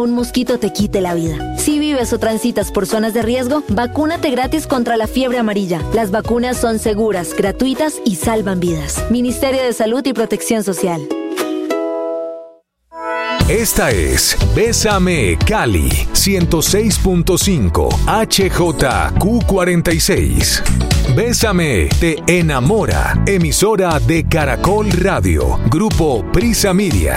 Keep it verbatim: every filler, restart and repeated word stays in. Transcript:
un mosquito te quite la vida. Si vives o transitas por zonas de riesgo, vacúnate gratis contra la fiebre amarilla. Las vacunas son seguras, gratuitas y salvan vidas. Ministerio de Salud y Protección Social. Esta es Bésame Cali, ciento seis punto cinco H J Q cuarenta y seis. Bésame te enamora, emisora de Caracol Radio, Grupo Prisa Media.